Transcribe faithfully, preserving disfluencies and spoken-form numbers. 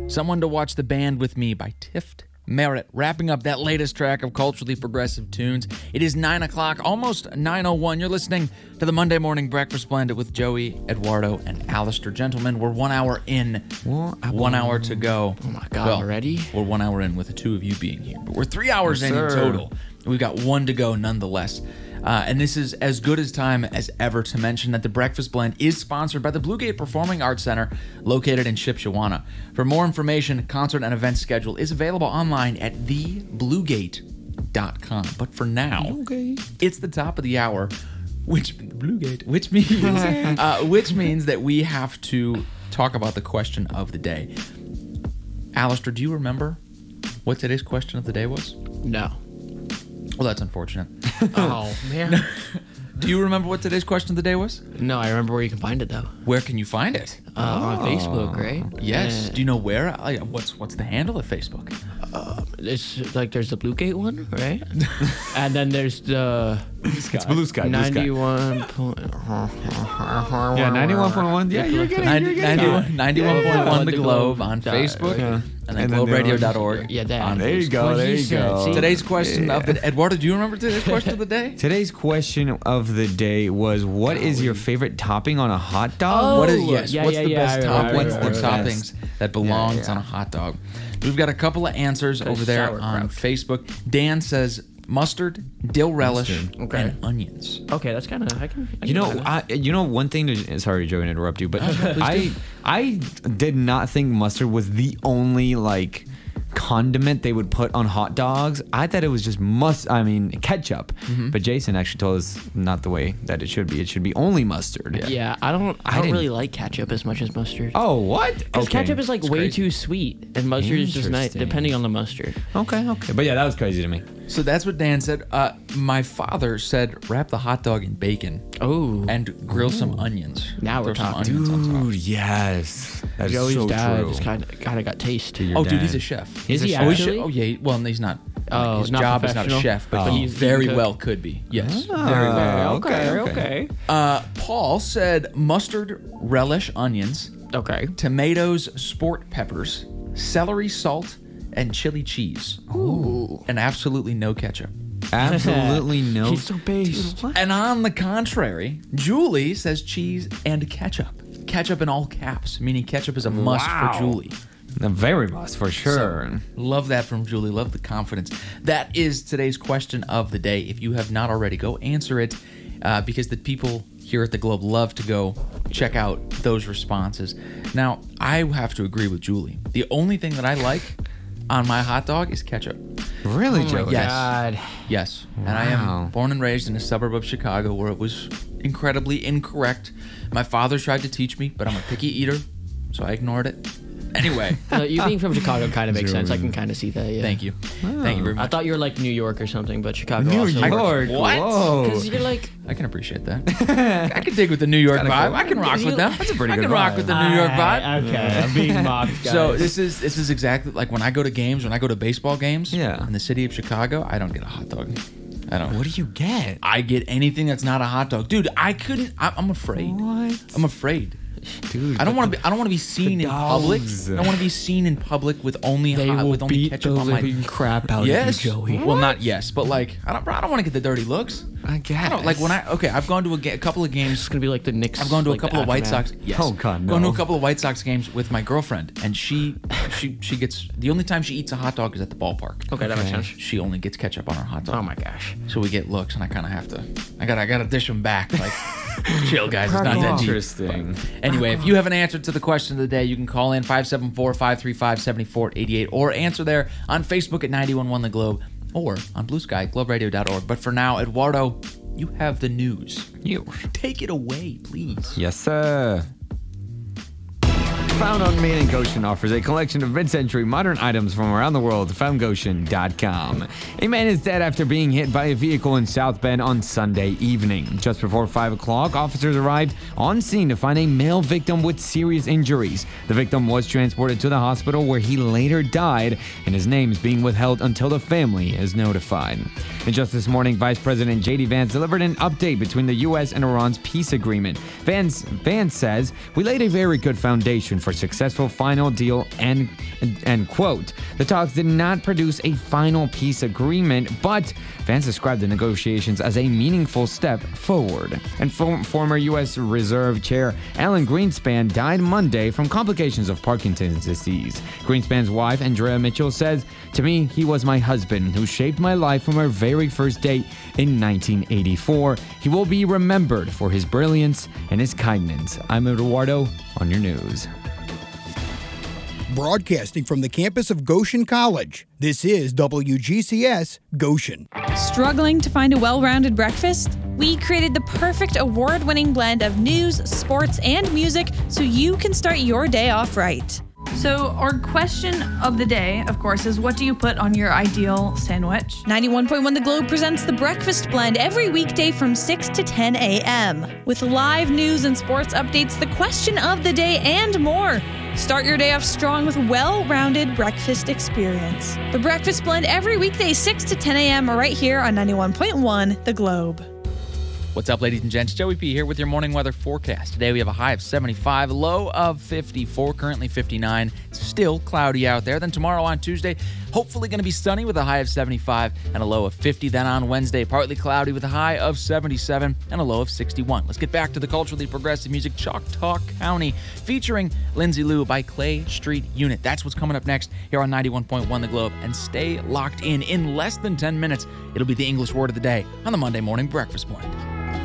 Someone to Watch the Band with Me by Tift Merritt, wrapping up that latest track of culturally progressive tunes. It is nine o'clock, almost nine oh one. You're listening to the Monday Morning Breakfast Blend with Joey, Eduardo, and Alistair. Gentlemen, we're one hour in. One hour to go. Oh my God, well, already? We're one hour in with the two of you being here. But we're three hours Yes, in sir. in total. We've got one to go nonetheless. Uh, and this is as good as time as ever to mention that the Breakfast Blend is sponsored by the Bluegate Performing Arts Center located in Shipshewana. For more information, concert and event schedule is available online at the bluegate dot com. But for now, Okay. it's the top of the hour, which Bluegate, which means uh, which means that we have to talk about the question of the day. Alistair, do you remember what today's question of the day was? No. Well, that's unfortunate. Oh, man. Do you remember what today's question of the day was? No, I remember where you can find it, though. Where can you find it? Uh, On Facebook, right? Yes. Uh, Do you know where? Uh, What's what's the handle of Facebook? It's like there's the Bluegate one, right? And then there's the It's Blue Sky. Blue Sky. ninety-one point... Yeah, ninety-one point one. Yeah, you're getting, you're getting ninety-one ninety-one point one Yeah. The Globe on Yeah. Facebook. Yeah. And then And then globe the radio orange- dot org. Yeah, that. on There you Facebook. go. What There he you said, go. see? Today's question of the Eduardo, do you remember today's question of the day? Today's question of the day was, what is your favorite topping on a hot dog? What is Oh, yes? yeah, what's yeah, the yeah, best right, top? right, what's right, the right, right. toppings that belongs yeah. on a hot dog? We've got a couple of answers over there on sauerkraut. Facebook. Dan says mustard, dill relish, Mustard. Okay. and onions. Okay, that's kind of... I can. I You can know, do that. I, you know one thing. To, sorry, Joey, to interrupt you, but I, I did not think mustard was the only like condiment they would put on hot dogs. I thought it was just must. I mean, ketchup. But Jason actually told us not the way that it should be. It should be only mustard. Yeah, I don't. I, I don't didn't- really like ketchup as much as mustard. Oh, what? Because ketchup is like way crazy. too sweet, and mustard is just nice, Interesting. depending on the mustard. okay. Okay. But yeah, that was crazy to me. So that's what Dan said. Uh, my father said wrap the hot dog in bacon Oh, and grill some onions. Now we're Throw some talking. onions on top. Dude, yes. That is Joey's so dad true. just kind of kind of got taste. Your Oh, dude, dad. he's a chef. Is he Oh, he's actually? Oh, yeah. Well, he's not. Oh, his not job is not a professional? chef, but Oh. he He's- he very could- well could be. Yes. Oh, Very well. okay, okay. okay, Uh, Paul said mustard, relish, onions, okay. tomatoes, sport peppers, celery, salt, and chili cheese. Ooh. And absolutely no ketchup. Absolutely no. He's so based. And on the contrary, Julie says cheese and ketchup. Ketchup in all caps, meaning ketchup is a must Wow. for Julie. The very must for sure. So, love that from Julie. Love the confidence. That is today's question of the day. If you have not already, go answer it uh, because the people here at the Globe love to go check out those responses. Now, I have to agree with Julie. The only thing that I like on my hot dog is ketchup. Really, Oh Joey? my Yes. God. Yes. And I Wow. am born and raised in a suburb of Chicago where it was incredibly incorrect. My father tried to teach me, but I'm a picky eater, so I ignored it. Anyway, Uh, you being from Chicago kind of makes sense. I can kind of see that. Yeah. thank you. Thank you very I much. thought you were like New York or something, but Chicago New also. York. What? Whoa. Because you're like. I can appreciate that. I can dig with the New York Gotta vibe. go. I can rock You- with them. That's a pretty I good can rock vibe. with the New York vibe. Ah, Okay, I'm being mocked, guys. So this is this is exactly like when I go to games, when I go to baseball games Yeah. in the city of Chicago, I don't get a hot dog. I don't. What do you get? I get anything that's not a hot dog. Dude, I couldn't I, I'm afraid. What? I'm afraid. Dude. I don't want to be I don't want to be seen in public. dogs. I don't want to be seen in public with only they hot will with only beat ketchup the on my living crap out Yes. of you, Joey. Well, not yes, but like I don't bro, I don't want to get the dirty looks. I guess. I don't like when I okay, I've gone to a, ga- a couple of games. It's gonna be like the Knicks. I've gone to like a couple the of White aftermath. Sox. Yes. Oh, God, Gone to no. a couple of White Sox games with my girlfriend, and she, she, she gets the only time she eats a hot dog is at the ballpark. Okay, that makes sense. She only gets ketchup on her hot dog. Oh my gosh. So we get looks, and I kind of have to. I got, to I got to dish them back. Like, chill, guys. It's not that deep. Interesting. Anyway, if you have an answer to the question of the day, you can call in five seven four, five three five, seven four eight eight or answer there on Facebook at ninety-one point one The Globe or on Blue Sky, globe radio dot org. But for now, Eduardo, you have the news. You. Take it away, please. Yes, sir. Found on Main and Goshen offers a collection of mid-century modern items from around the world. found goshen dot com. A man is dead after being hit by a vehicle in South Bend on Sunday evening. Just before five o'clock, officers arrived on scene to find a male victim with serious injuries. The victim was transported to the hospital where he later died, and his name is being withheld until the family is notified. And just this morning, Vice President J D Vance delivered an update between the U S and Iran's peace agreement. Vance, Vance says, "We laid a very good foundation for successful final deal, end, end quote. The talks did not produce a final peace agreement, but fans described the negotiations as a meaningful step forward. And for, former U S Reserve Chair Alan Greenspan died Monday from complications of Parkinson's disease. Greenspan's wife, Andrea Mitchell, says, "To me, he was my husband who shaped my life from our very first date in nineteen eighty-four. He will be remembered for his brilliance and his kindness." I'm Eduardo on your news. Broadcasting from the campus of Goshen College, this is W G C S Goshen. Struggling to find a well-rounded breakfast? We created the perfect award-winning blend of news, sports, and music so you can start your day off right. So our question of the day, of course, is what do you put on your ideal sandwich? ninety-one point one The Globe presents The Breakfast Blend every weekday from six to ten a.m. with live news and sports updates, the question of the day, and more. Start your day off strong with well-rounded breakfast experience. The Breakfast Blend every weekday six to ten a.m. right here on ninety-one point one The Globe. What's up, ladies and gents? Joey P here with your morning weather forecast. Today we have a high of seventy-five, low of fifty-four, currently fifty-nine. Still cloudy out there. Then tomorrow on Tuesday, hopefully going to be sunny with a high of seventy-five and a low of fifty. Then on Wednesday, partly cloudy with a high of seventy-seven and a low of sixty-one. Let's get back to the culturally progressive music, Choctaw County, featuring Lindsay Lou by Clay Street Unit. That's what's coming up next here on ninety-one point one The Globe. And stay locked in. In less than ten minutes, it'll be the English word of the day on the Monday Morning Breakfast Blend.